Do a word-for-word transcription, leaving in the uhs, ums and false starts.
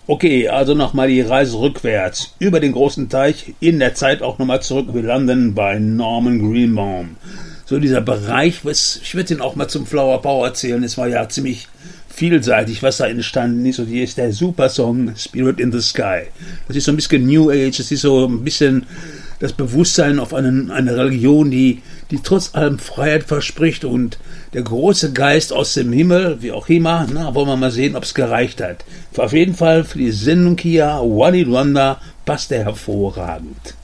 Okay, also nochmal die Reise rückwärts, über den großen Teich, in der Zeit auch nochmal zurück. Wir landen bei Norman Greenbaum. So dieser Bereich, was, ich würde den auch mal zum Flower Power erzählen, es war ja ziemlich vielseitig, was da entstanden ist. Und hier ist der super Song Spirit in the Sky. Das ist so ein bisschen New Age, das ist so ein bisschen das Bewusstsein auf einen, eine Religion, die, die trotz allem Freiheit verspricht, und der große Geist aus dem Himmel, wie auch immer, na, wollen wir mal sehen, ob es gereicht hat. Auf jeden Fall für die Sendung hier, One It Wonder, passt der hervorragend.